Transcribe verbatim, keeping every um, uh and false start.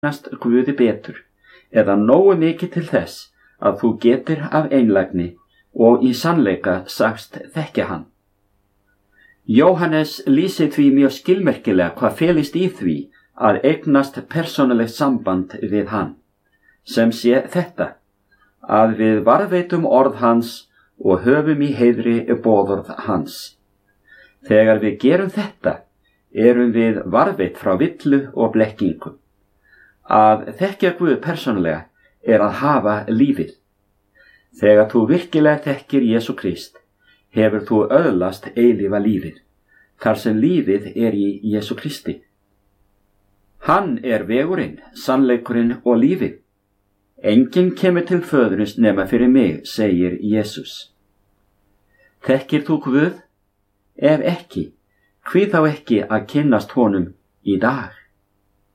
kynnast Guði betur, eða nógu mikið til þess að þú getir af einlægni og í sannleika sagst þekkja hann. Jóhannes lýsir því mjög skilmerkilega hvað felist í því að eignast persónulegt samband við hann, sem sé þetta, að við varðveitum orð hans og höfum í heiðri boðorð hans. Þegar við gerum þetta, erum við varðveitt frá villu og blekkingu. Að þekkja Guð persónulega er að hafa lífið. Þegar þú virkilega þekkir Jesú Krist, hefur þú öðlast eilífa lífið, þar sem lífið er í Jesú Kristi. Hann er vegurinn, sannleikurinn og lífið. Enginn kemur til föðurins nema fyrir mig, segir Jesús. Þekkir þú Guð? Ef ekki, hví þá ekki að kynnast honum í dag?